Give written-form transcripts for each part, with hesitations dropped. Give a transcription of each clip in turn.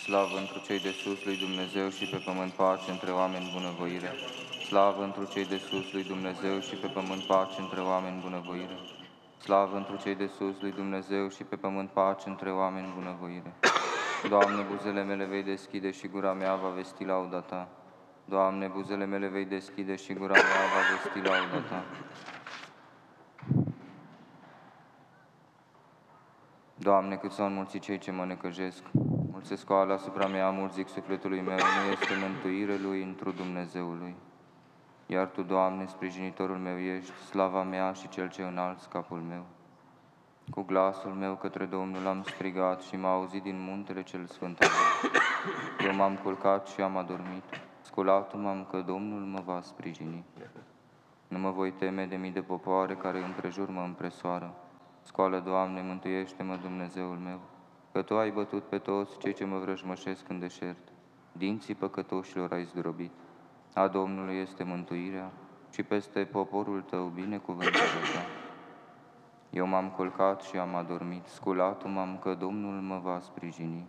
Slavă întru cei de sus lui Dumnezeu și pe pământ pace între oameni bunăvoire. Slavă întru cei de sus lui Dumnezeu și pe pământ pace între oameni bunăvoire. Slavă întru cei de sus lui Dumnezeu și pe pământ pace între oameni bunăvoire. Doamne, buzele mele vei deschide și gura mea va vesti lauda Ta. Doamne, buzele mele vei deschide și gura mea va vesti lauda Ta. Doamne, cât s-au înmulțit cei ce mă necăjesc, mulți se scoală asupra mea, mulți zic sufletului meu, nu este mântuire lui întru Dumnezeului. Iar Tu, Doamne, sprijinitorul meu ești, slava mea și cel ce înalți capul meu. Cu glasul meu către Domnul am strigat și m-a auzit din muntele cel sfânt al lui. Eu m-am culcat și am adormit, sculat m-am că Domnul mă va sprijini. Nu mă voi teme de mii de popoare care împrejur mă împresoară. Scoală, Doamne, mântuiește-mă, Dumnezeul meu, că Tu ai bătut pe toți cei ce mă vrăjmășesc în deșert. Dinții păcătoșilor ai zdrobit. A Domnului este mântuirea și peste poporul Tău binecuvântarea Ta. Eu m-am culcat și am adormit, sculat m-am că Domnul mă va sprijini.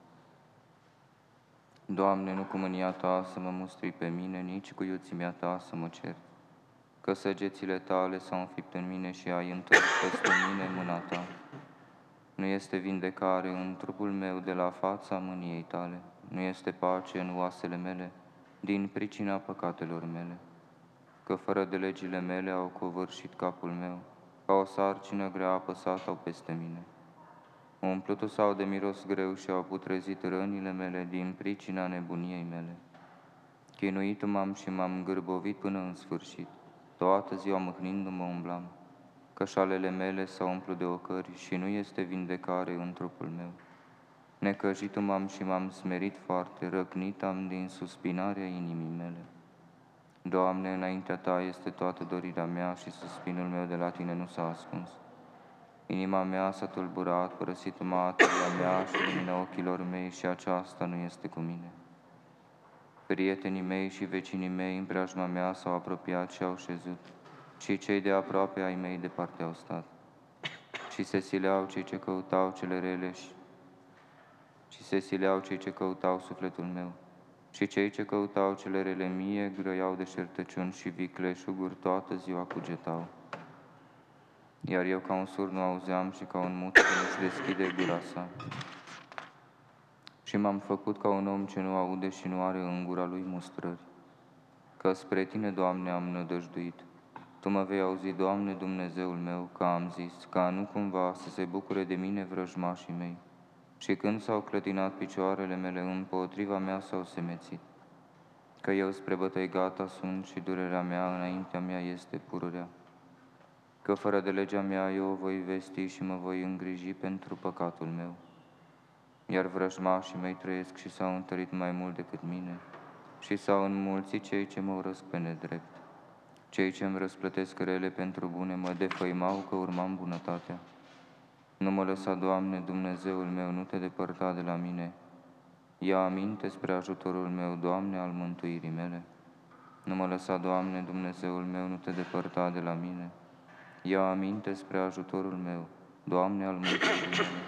Doamne, nu cu mânia Ta să mă mustri pe mine, nici cu iuțimea Ta să mă cer, că săgețile Tale s-au înfipt în mine și ai întors peste mine mâna Ta. Nu este vindecare în trupul meu de la fața mâniei Tale, nu este pace în oasele mele, din pricina păcatelor mele, că fără de legile mele au covârșit capul meu, ca o sarcină grea apăsat au peste mine. Umplutul s-au de miros greu și au putrezit rănile mele din pricina nebuniei mele. Chinuit m-am și m-am gârbovit până în sfârșit, toată ziua mâhnindu-mă umblam, că șalele mele s-au umplut de ocări și nu este vindecare în trupul meu. Necăjit m-am și m-am smerit foarte, răcnit am din suspinarea inimii mele. Doamne, înaintea Ta este toată dorirea mea și suspinul meu de la Tine nu s-a ascuns. Inima mea s-a tulburat, părăsit materia mea și lumina ochilor mei și aceasta nu este cu mine. Prietenii mei și vecinii mei în preajma mea s-au apropiat și au șezut, și cei de aproape ai mei departe au stat. Și se sileau cei ce căutau cele rele și se sileau cei ce căutau sufletul meu. Și cei ce căutau cele rele mie grăiau deșertăciuni și vicleșuguri toată ziua cugetau. Iar eu ca un surd nu auzeam și ca un mut ce nu-și deschide gura sa. Și m-am făcut ca un om ce nu aude și nu are în gura lui mustrări. Că spre Tine, Doamne, am nădăjduit. Tu mă vei auzi, Doamne, Dumnezeul meu, că am zis, ca nu cumva să se bucure de mine vrăjmașii mei. Și când s-au clătinat picioarele mele, împotriva mea s-au semețit. Că eu spre bătăi gata sunt și durerea mea înaintea mea este pururea. Că fără de legea mea eu o voi vesti și mă voi îngriji pentru păcatul meu. Iar vrăjmașii mei trăiesc și s-au întărit mai mult decât mine și s-au înmulțit cei ce mă urăsc pe nedrept. Cei ce îmi răsplătesc rele pentru bune mă defăimau că urmam bunătatea. Nu mă lăsa, Doamne, Dumnezeul meu, nu Te depărta de la mine. Ia aminte spre ajutorul meu, Doamne, al mântuirii mele. Nu mă lăsa, Doamne, Dumnezeul meu, nu Te depărta de la mine. Ia aminte spre ajutorul meu, Doamne, al mântuirii mele.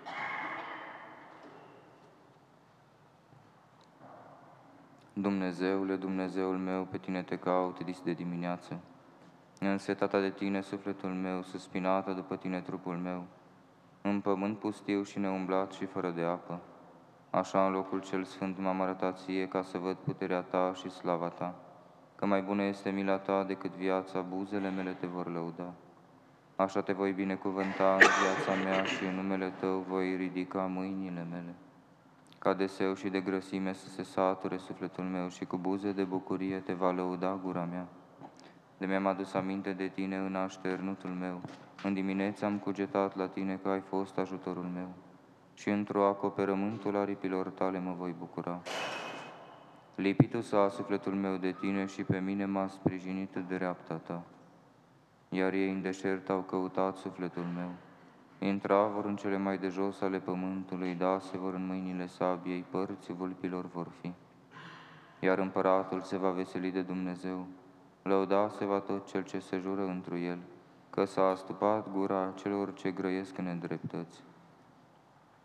Dumnezeule, Dumnezeul meu, pe Tine te caut dis de dimineață. Însetata de Tine sufletul meu, suspinată după Tine trupul meu, în pământ pustiu și neumblat și fără de apă. Așa în locul cel sfânt m-am arătat Ție ca să văd puterea Ta și slava Ta, că mai bună este mila Ta decât viața, buzele mele Te vor lăuda. Așa Te voi binecuvânta în viața mea și în numele Tău voi ridica mâinile mele. Ca de seu și de grăsime să se sature sufletul meu și cu buze de bucurie Te va lăuda gura mea. De mi-am adus aminte de Tine în așternutul meu, în dimineața am cugetat la Tine că ai fost ajutorul meu și într-o acoperământul aripilor Tale mă voi bucura. Lipitul s-a sufletul meu de Tine și pe mine m-a sprijinit dreapta Ta. Iar ei în deșert au căutat sufletul meu. Intra vor în cele mai de jos ale pământului, da se vor în mâinile sabiei, părți vulpilor vor fi. Iar împăratul se va veseli de Dumnezeu, lăuda se va tot cel ce se jură întru el, că s-a astupat gura celor ce grăiesc în nedreptăți.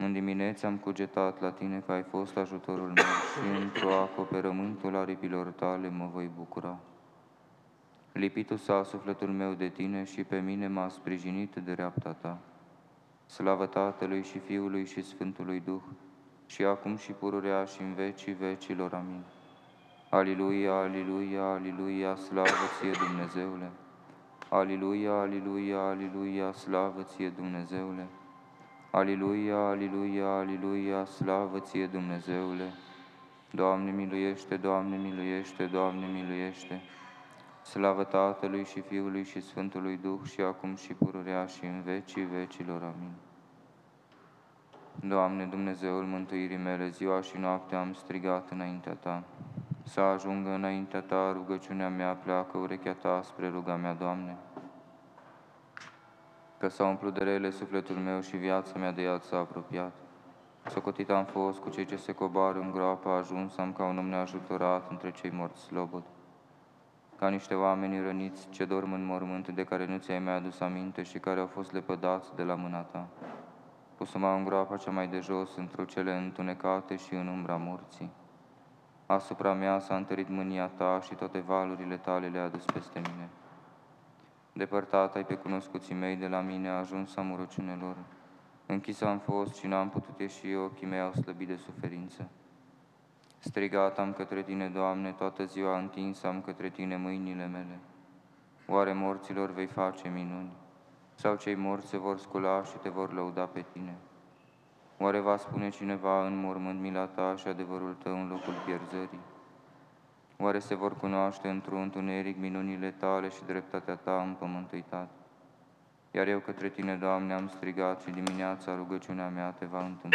În dimineață am cugetat la Tine că ai fost ajutorul meu și într-o acoperământul aripilor Tale mă voi bucura. Lipitul s-a sufletul meu de Tine și pe mine m-a sprijinit de dreapta Ta. Slavă Tatălui și Fiului și Sfântului Duh, și acum și pururea și în vecii vecilor. Amin. Aliluia, aliluia, aliluia, slavă Ție, Dumnezeule! Aliluia, aliluia, aliluia, slavă Ție, Dumnezeule! Aliluia, aliluia, aliluia, slavă Ție, Dumnezeule! Doamne miluiește, Doamne miluiește, Doamne miluiește! Slavă Tatălui și Fiului și Sfântului Duh, și acum și pururea și în vecii vecilor. Amin. Doamne, Dumnezeul mântuirii mele, ziua și noaptea am strigat înaintea Ta. Să ajungă înaintea Ta rugăciunea mea, pleacă urechea Ta spre ruga mea, Doamne. Că s-a umplut de rele sufletul meu și viața mea de iad s-a apropiat. Socotit am fost cu cei ce se coboară în groapă, ajuns am ca un om neajutorat între cei morți slobod. Ca niște oameni răniți ce dorm în mormânt, de care nu ți-ai mai adus aminte și care au fost lepădați de la mâna Ta. Pus-mă în groapa cea mai de jos, într-o cele întunecate și în umbra morții. Asupra mea s-a întărit mânia Ta și toate valurile Tale le-a adus peste mine. Depărtat ai pe cunoscuții mei de la mine, a ajuns am urăciunelor. Închis am fost și n-am putut ieși, ochii mei au slăbit de suferință. Strigat am către Tine, Doamne, toată ziua întins am către Tine mâinile mele. Oare morților vei face minuni? Sau cei morți se vor scula și Te vor lăuda pe Tine? Oare va spune cineva în mormânt mila Ta și adevărul Tău în locul pierzării? Oare se vor cunoaște într-un întuneric minunile Tale și dreptatea Ta în pământ uitat? Iar eu către Tine, Doamne, am strigat și dimineața rugăciunea mea Te va întâmpla.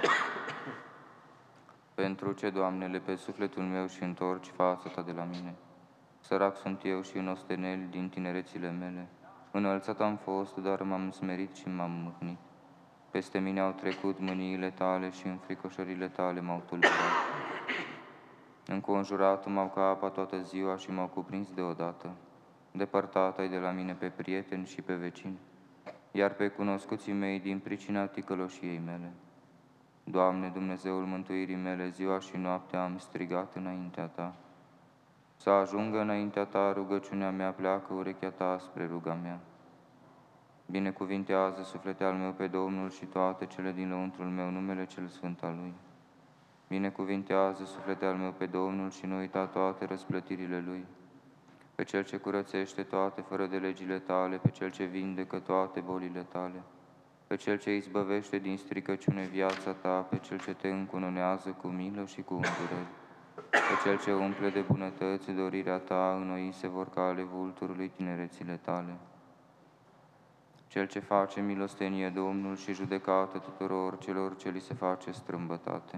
Pentru ce, Doamne, lepe sufletul meu și întorci fața Ta de la mine? Sărac sunt eu și în osteneli din tinerețile mele. Înălțat am fost, dar m-am smerit și m-am mâhnit. Peste mine au trecut mâniile Tale și înfricoșările Tale m-au tulburat. Înconjurat m-au ca apa toată ziua și m-au cuprins deodată. Depărtat ai de la mine pe prieteni și pe vecini, iar pe cunoscuții mei din pricina ticăloșiei mele. Doamne, Dumnezeul mântuirii mele, ziua și noaptea am strigat înaintea Ta. Să ajungă înaintea Ta rugăciunea mea, pleacă urechea Ta spre ruga mea. Binecuvintează, suflete al meu, pe Domnul și toate cele din lăuntrul meu, numele cel sfânt al Lui. Binecuvintează, suflete al meu, pe Domnul și nu uita toate răsplătirile Lui. Pe Cel ce curățește toate fără de legile Tale, pe Cel ce vindecă toate bolile Tale, pe Cel ce izbăvește din stricăciune viața Ta, pe Cel ce Te încununează cu milă și cu îndurări, pe Cel ce umple de bunătăți dorirea Ta, înoi se vor ca ale vulturului tinerețile Tale. Cel ce face milostenie Domnul și judecată tuturor celor ce li se face strâmbătate.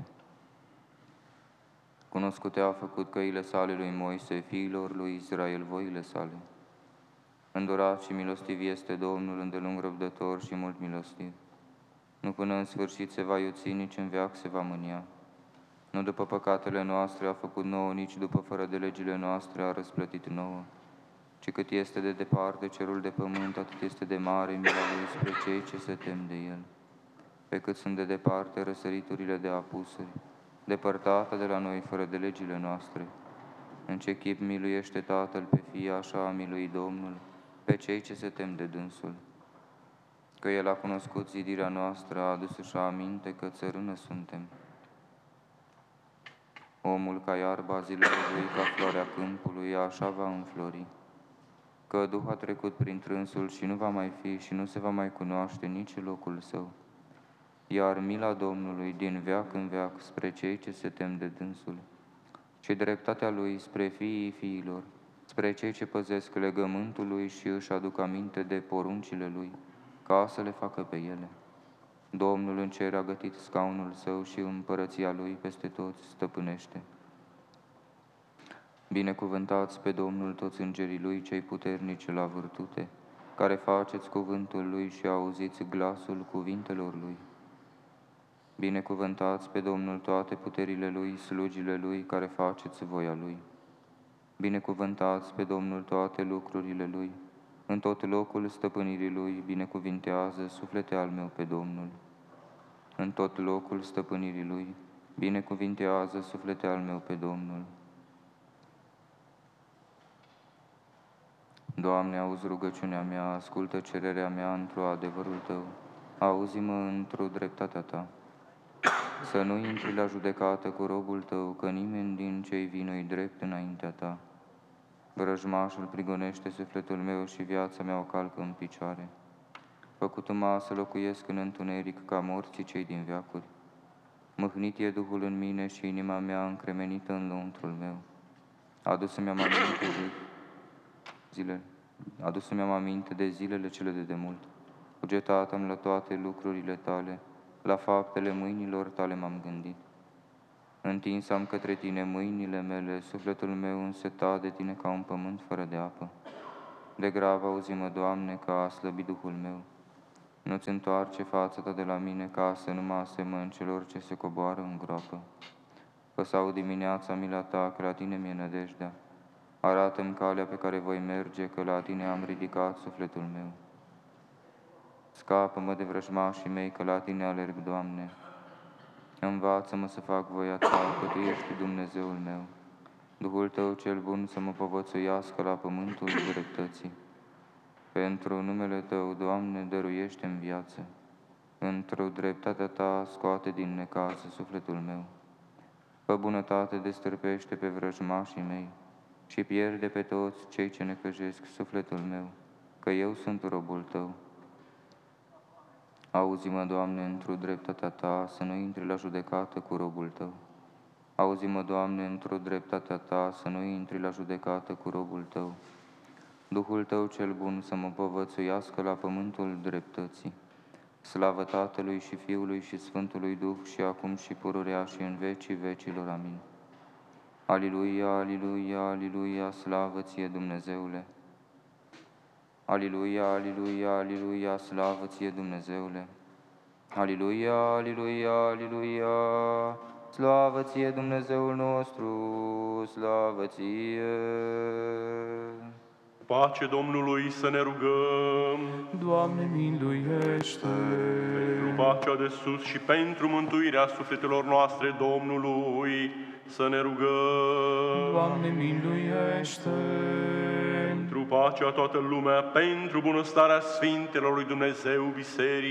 Cunoscute a făcut căile sale lui Moise, fiilor lui Israel voile sale. Îndurat și milostiv este Domnul, îndelung răbdător și mult milostiv. Nu până în sfârșit se va iuți, nici în veac se va mânia. Nu după păcatele noastre a făcut nouă, nici după fără de legile noastre a răsplătit nouă. Ci cât este de departe cerul de pământ, atât este de mare mila Lui spre cei ce se tem de El. Pe cât sunt de departe răsăriturile de apusuri, depărtată de la noi fără de legile noastre. În ce chip miluiește Tatăl pe Fii, așa a miluit Domnul pe cei ce se tem de Dânsul. Că El a cunoscut zidirea noastră, a adus-și aminte că țărână suntem. Omul ca iarba zilelui, ca floarea câmpului, așa va înflori. Că Duh a trecut prin trânsul și nu va mai fi și nu se va mai cunoaște nici locul său. Iar mila Domnului din veac în veac spre cei ce se tem de Dânsul, și dreptatea Lui spre fiii fiilor, spre cei ce păzesc legământul Lui și își aduc aminte de poruncile Lui, ca să le facă pe ele. Domnul în cer a gătit scaunul Său și împărăția Lui peste toți stăpânește. Binecuvântați pe Domnul toți îngerii Lui, cei puternici la vârtute, care faceți cuvântul Lui și auziți glasul cuvintelor Lui. Binecuvântați pe Domnul toate puterile Lui, slugile Lui, care faceți voia Lui. Binecuvântați pe Domnul toate lucrurile Lui, în tot locul stăpânirii Lui, binecuvintează, suflete al meu, pe Domnul. în tot locul stăpânirii Lui. Binecuvintează, suflete al meu, pe Domnul. Doamne, auzi rugăciunea mea, ascultă cererea mea într-o adevărul Tău. Auzi-mă într-o dreptatea Ta. Să nu intri la judecată cu robul Tău, că nimeni din cei vii nu-i drept înaintea Ta. Vrăjmașul prigonește sufletul meu și viața mea o calcă în picioare. Făcut-mă să locuiesc în întuneric ca morții cei din veacuri. Mâhnit e Duhul în mine și inima mea încremenită în lăuntrul meu. Adus-mi aminte de zilele cele de demult. Cugetat-am la toate lucrurile Tale, la faptele mâinilor Tale m-am gândit. Întins am către Tine mâinile mele, sufletul meu însetat de Tine ca un pământ fără de apă. De grav auzi-mă, Doamne, că a slăbit Duhul meu. Nu-ți întoarce fața Ta de la mine, ca să nu mă asemăn celor ce se coboară în groapă. Că s-au dimineața mila Ta, că la Tine mi-e nădejdea. Arată-mi calea pe care voi merge, că la Tine am ridicat sufletul meu. Scapă-mă de vrăjmașii mei, că la Tine alerg, Doamne. Învață-mă să fac voia Ta, că Tu ești Dumnezeul meu. Duhul Tău cel bun să mă povățuiască la pământul dreptății. Pentru numele Tău, Doamne, dăruiește-mi viață. Într-o dreptatea Ta scoate din necaz sufletul meu. Fă bunătate, destârpește pe vrăjmașii mei și pierde pe toți cei ce necăjesc sufletul meu, că eu sunt robul Tău. Auzi-mă, Doamne, într-o dreptatea Ta, să nu intri la judecată cu robul Tău. Auzi-mă, Doamne, într-o dreptatea Ta, să nu intri la judecată cu robul Tău. Duhul Tău cel bun să mă povățuiască la pământul dreptății. Slavă Tatălui și Fiului și Sfântului Duh și acum și pururea și în vecii vecilor. Amin. Aliluia, aliluia, aliluia, slavă Ție, Dumnezeule! Aliluia, aliluia, aliluia, slavă Ție, Dumnezeule! Aliluia, aliluia, aliluia, slavă Ție, Dumnezeul nostru, slavă Ție! Pace Domnului, să ne rugăm. Doamne, miluiește! Pentru pacea de sus și pentru mântuirea sufletelor noastre Domnului, să ne rugăm. Doamne, miluiește! Pentru pacea toată lumea, pentru bunăstarea Sfintelor lui Dumnezeu Bisericii,